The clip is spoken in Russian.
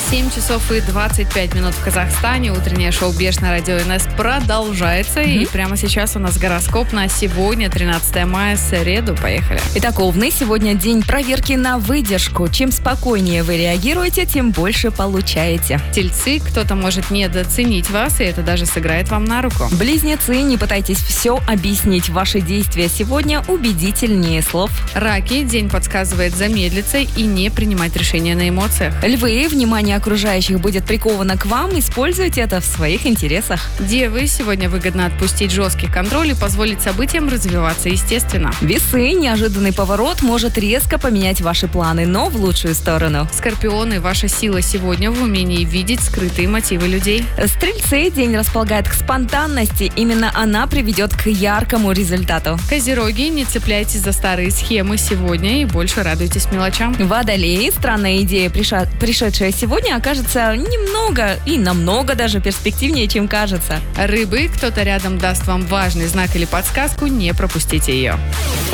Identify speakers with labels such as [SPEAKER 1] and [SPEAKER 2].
[SPEAKER 1] 7 часов и 25 минут в Казахстане. Утреннее шоу «Беш» на радио НС продолжается. И прямо сейчас у нас гороскоп на сегодня, 13 мая, среду. Поехали.
[SPEAKER 2] Итак, Овны, сегодня день проверки на выдержку. Чем спокойнее вы реагируете, тем больше получаете.
[SPEAKER 1] Тельцы, кто-то может недооценить вас, и это даже сыграет вам на руку.
[SPEAKER 2] Близнецы, не пытайтесь все объяснить. Ваши действия сегодня убедительнее слов.
[SPEAKER 1] Раки, день подсказывает замедлиться и не принимать решения на эмоциях.
[SPEAKER 2] Львы, внимание окружающих будет приковано к вам. Используйте это в своих интересах.
[SPEAKER 1] Девы, сегодня выгодно отпустить жесткий контроль и позволить событиям развиваться естественно.
[SPEAKER 2] Весы, неожиданный поворот может резко поменять ваши планы, но в лучшую сторону.
[SPEAKER 1] Скорпионы, ваша сила сегодня в умении видеть скрытые мотивы людей.
[SPEAKER 2] Стрельцы, день располагает к спонтанности. Именно она приведет к яркому результату.
[SPEAKER 1] Козероги, не цепляйтесь за старые схемы сегодня и больше радуйтесь мелочам.
[SPEAKER 2] Водолеи, странная идея, пришедшая сегодня, окажется немного и намного даже перспективнее, чем кажется.
[SPEAKER 1] Рыбы, кто-то рядом даст вам важный знак или подсказку, не пропустите ее.